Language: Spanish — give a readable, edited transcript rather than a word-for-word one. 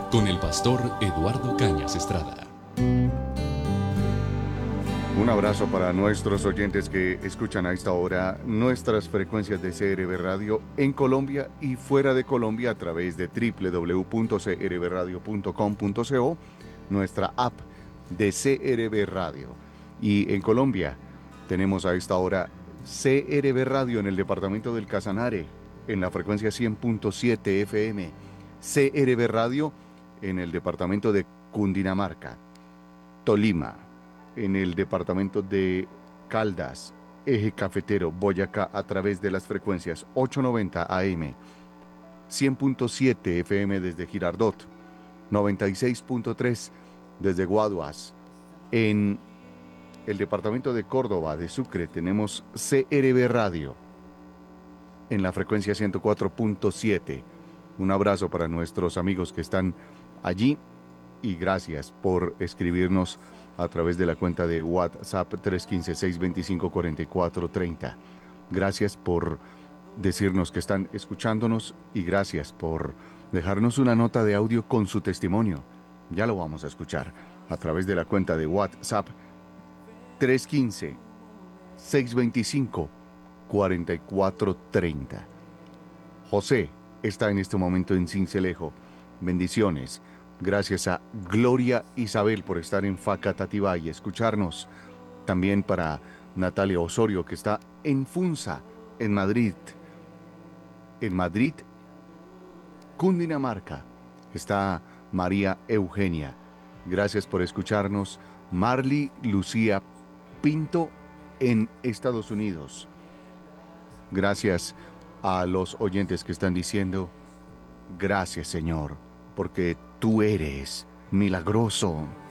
con el pastor Eduardo Cañas Estrada. Un abrazo para nuestros oyentes que escuchan a esta hora nuestras frecuencias de CRB Radio en Colombia y fuera de Colombia a través de www.crbradio.com.co, nuestra app de CRB Radio. Y en Colombia tenemos a esta hora CRB Radio en el departamento del Casanare, en la frecuencia 100.7 FM, CRB Radio en el departamento de Cundinamarca, Tolima, en el departamento de Caldas, Eje Cafetero, Boyacá, a través de las frecuencias 890 AM, 100.7 FM desde Girardot, 96.3 desde Guaduas. En el departamento de Córdoba, de Sucre, tenemos CRB Radio en la frecuencia 104.7. Un abrazo para nuestros amigos que están allí y gracias por escribirnos a través de la cuenta de WhatsApp 315-625-4430. Gracias por decirnos que están escuchándonos y gracias por dejarnos una nota de audio con su testimonio. Ya lo vamos a escuchar a través de la cuenta de WhatsApp 315-625-4430. José está en este momento en Sincelejo. Bendiciones. Gracias a Gloria Isabel por estar en Facatativá y escucharnos. También para Natalia Osorio, que está en Funza, en Madrid. En Madrid, Cundinamarca, está María Eugenia. Gracias por escucharnos. Marly Lucía Pinto en Estados Unidos. Gracias a los oyentes que están diciendo, gracias Señor, porque tú eres milagroso.